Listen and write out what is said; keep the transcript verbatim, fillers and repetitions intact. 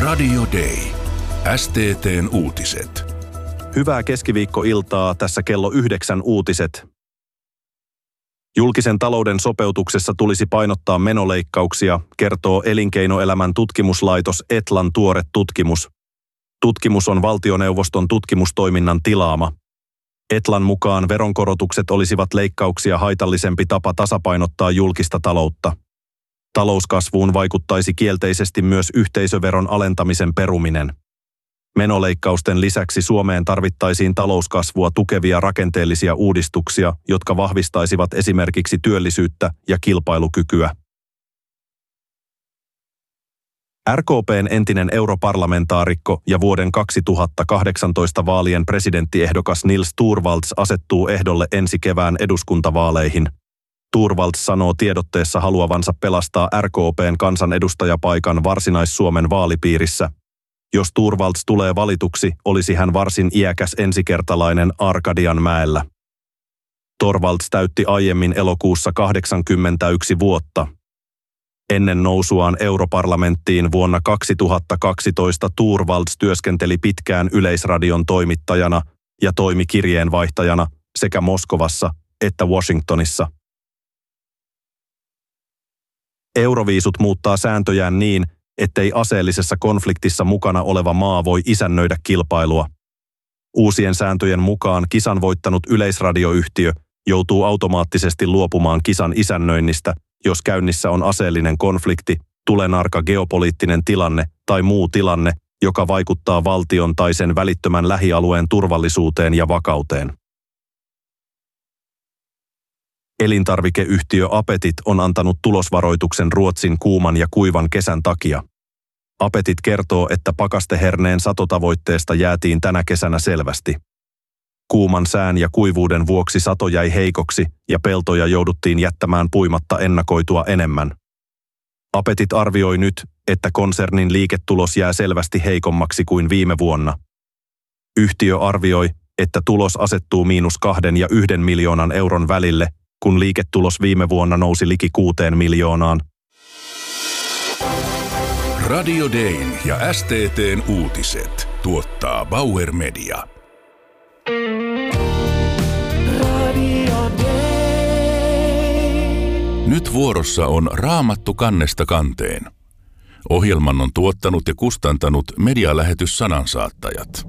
Radio Day. S T T:n uutiset. Hyvää keskiviikkoiltaa, tässä kello yhdeksän uutiset. Julkisen talouden sopeutuksessa tulisi painottaa menoleikkauksia, kertoo Elinkeinoelämän tutkimuslaitos Etlan tuore tutkimus. Tutkimus on valtioneuvoston tutkimustoiminnan tilaama. Etlan mukaan veronkorotukset olisivat leikkauksia haitallisempi tapa tasapainottaa julkista taloutta. Talouskasvuun vaikuttaisi kielteisesti myös yhteisöveron alentamisen peruminen. Menoleikkausten lisäksi Suomeen tarvittaisiin talouskasvua tukevia rakenteellisia uudistuksia, jotka vahvistaisivat esimerkiksi työllisyyttä ja kilpailukykyä. R K P:n entinen europarlamentaarikko ja vuoden kaksituhattakahdeksantoista vaalien presidenttiehdokas Nils Torvalds asettuu ehdolle ensi kevään eduskuntavaaleihin. Torvalds sanoo tiedotteessa haluavansa pelastaa R K P:n kansanedustajapaikan Varsinais-Suomen vaalipiirissä. Jos Torvalds tulee valituksi, olisi hän varsin iäkäs ensikertalainen Arkadianmäellä. Torvalds täytti aiemmin elokuussa kahdeksankymmentäyksi vuotta. Ennen nousuaan europarlamenttiin vuonna kaksituhattakaksitoista Torvalds työskenteli pitkään Yleisradion toimittajana ja toimi kirjeenvaihtajana sekä Moskovassa että Washingtonissa. Euroviisut muuttaa sääntöjään niin, ettei aseellisessa konfliktissa mukana oleva maa voi isännöidä kilpailua. Uusien sääntöjen mukaan kisan voittanut yleisradioyhtiö joutuu automaattisesti luopumaan kisan isännöinnistä, jos käynnissä on aseellinen konflikti, tulenarka geopoliittinen tilanne tai muu tilanne, joka vaikuttaa valtion tai sen välittömän lähialueen turvallisuuteen ja vakauteen. Elintarvikeyhtiö Apetit on antanut tulosvaroituksen Ruotsin kuuman ja kuivan kesän takia. Apetit kertoo, että pakasteherneen satotavoitteesta jäätiin tänä kesänä selvästi. Kuuman sään ja kuivuuden vuoksi sato jäi heikoksi ja peltoja jouduttiin jättämään puimatta ennakoitua enemmän. Apetit arvioi nyt, että konsernin liiketulos jää selvästi heikommaksi kuin viime vuonna. Yhtiö arvioi, että tulos asettuu miinus kahden ja yhden miljoonan euron välille, kun liiketulos viime vuonna nousi liki kuuteen miljoonaan. Radio Dayn ja S T T:n uutiset tuottaa Bauer Media. Radio Day. Nyt vuorossa on Raamattu kannesta kanteen. Ohjelman on tuottanut ja kustantanut medialähetys Sanansaattajat.